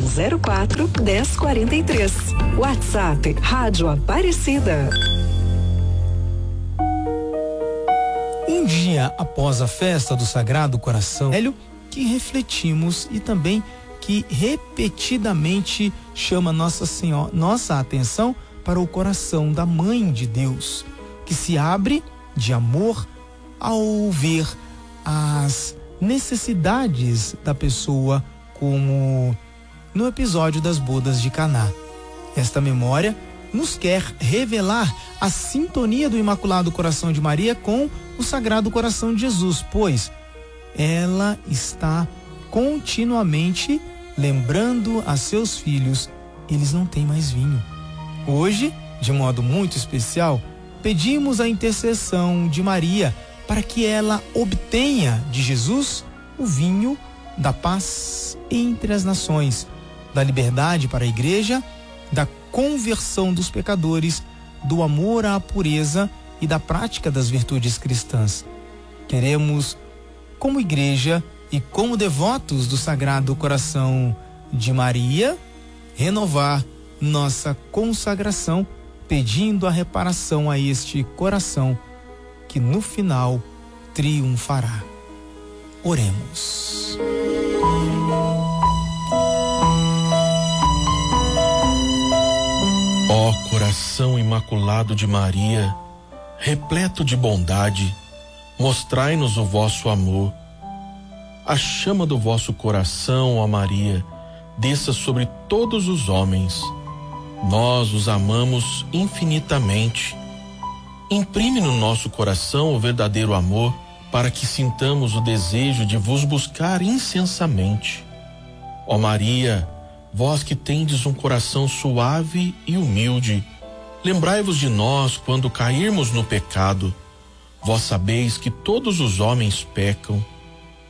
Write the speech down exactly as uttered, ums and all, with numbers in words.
zero quatro, dez quarenta e três. WhatsApp Rádio Aparecida. Um dia após a festa do Sagrado Coração, que refletimos e também que repetidamente chama Nossa Senhora, nossa atenção para o coração da Mãe de Deus, que se abre de amor ao ver as necessidades da pessoa, como no episódio das bodas de Caná. Esta memória nos quer revelar a sintonia do Imaculado Coração de Maria com o Sagrado Coração de Jesus, pois ela está continuamente lembrando a seus filhos, eles não têm mais vinho. Hoje, de modo muito especial, pedimos a intercessão de Maria para que ela obtenha de Jesus o vinho da paz entre as nações, da liberdade para a igreja, da conversão dos pecadores, do amor à pureza e da prática das virtudes cristãs. Queremos, como igreja e como devotos do Sagrado Coração de Maria, renovar nossa consagração, pedindo a reparação a este coração que no final triunfará. Oremos. Ó coração imaculado de Maria, repleto de bondade, mostrai-nos o vosso amor. A chama do vosso coração, ó Maria, desça sobre todos os homens. Nós os amamos infinitamente. Imprime no nosso coração o verdadeiro amor, para que sintamos o desejo de vos buscar incessamente. Ó Maria, vós que tendes um coração suave e humilde, lembrai-vos de nós quando cairmos no pecado. Vós sabeis que todos os homens pecam